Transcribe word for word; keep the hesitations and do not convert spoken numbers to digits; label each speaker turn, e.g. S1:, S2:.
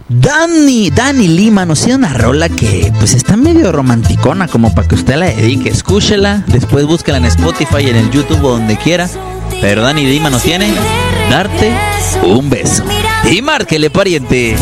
S1: Dani, Dani Lima nos tiene una rola que pues está medio romanticona como para que usted la dedique. Escúchela, después búsquela en Spotify, en el YouTube o donde quiera. Pero Dani Lima nos tiene Darte un beso. Y márquele, pariente.